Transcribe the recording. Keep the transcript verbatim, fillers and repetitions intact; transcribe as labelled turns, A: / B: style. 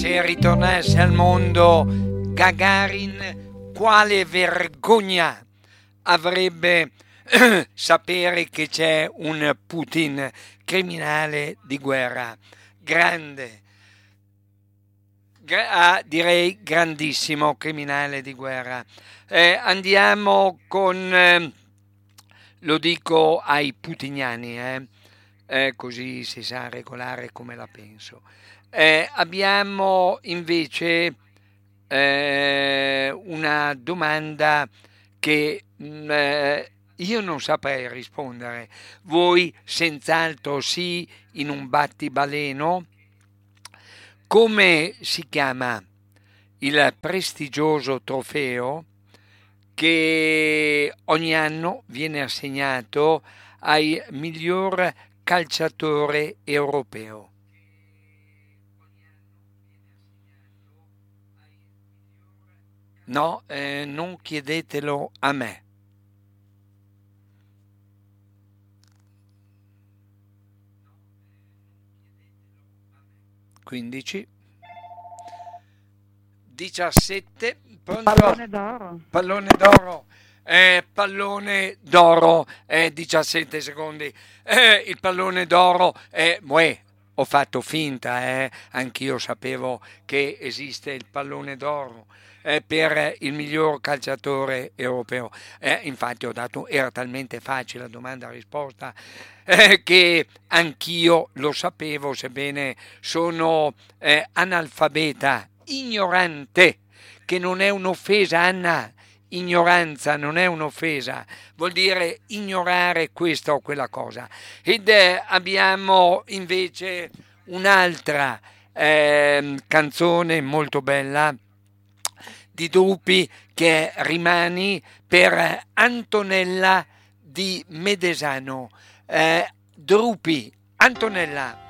A: se ritornasse al mondo Gagarin, quale vergogna avrebbe sapere che c'è un Putin criminale di guerra, grande, gra- ah, direi grandissimo criminale di guerra. Eh, andiamo con, eh, lo dico ai putiniani, eh, eh, così si sa regolare come la penso. Eh, abbiamo invece eh, una domanda che mh, eh, io non saprei rispondere. Voi senz'altro sì, in un battibaleno. Come si chiama il prestigioso trofeo che ogni anno viene assegnato ai miglior calciatore europeo? No, eh, non chiedetelo a me. quindici, diciassette, pronto?
B: Pallone d'oro.
A: Pallone d'oro, eh, pallone d'oro, eh, diciassette secondi, eh, il pallone d'oro, eh, uè, ho fatto finta, eh, anch'io sapevo che esiste il pallone d'oro. eh, per il miglior calciatore europeo. Eh, infatti ho dato, era talmente facile la domanda-risposta eh, che anch'io lo sapevo, sebbene sono eh, analfabeta, ignorante, che non è un'offesa, Anna. Ignoranza non è un'offesa, vuol dire ignorare questa o quella cosa. Ed eh, abbiamo invece un'altra ehm, canzone molto bella di Drupi, che è Rimani, per Antonella di Medesano. Eh, Drupi, Antonella.